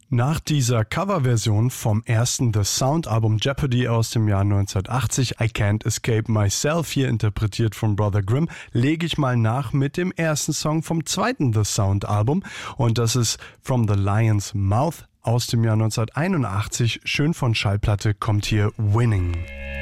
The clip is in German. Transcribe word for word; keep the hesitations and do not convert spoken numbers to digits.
Nach dieser Coverversion vom ersten The Sound Album Jeopardy aus dem Jahr neunzehnhundertachtzig, I Can't Escape Myself, hier interpretiert von Brother Grimm, lege ich mal nach mit dem ersten Song vom zweiten The Sound Album und das ist From the Lion's Mouth aus dem Jahr neunzehnhunderteinundachtzig. Schön von Schallplatte kommt hier Winning.